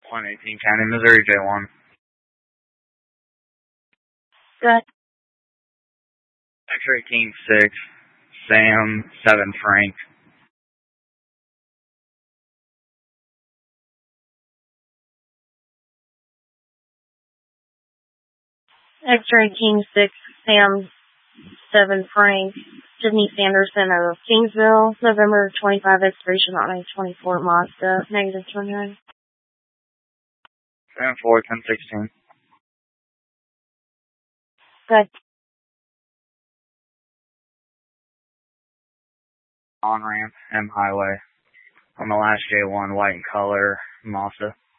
118 County, Missouri, J1. Good. X-ray King 6, Sam 7 Frank. X-ray King 6, Sam 7 Frank, Sydney Sanderson of Kingsville, November 25 expiration on a 24 Mazda, negative 29. 7-4, 1016. Good. On ramp, M Highway. On the last J1, white in color, Mazda.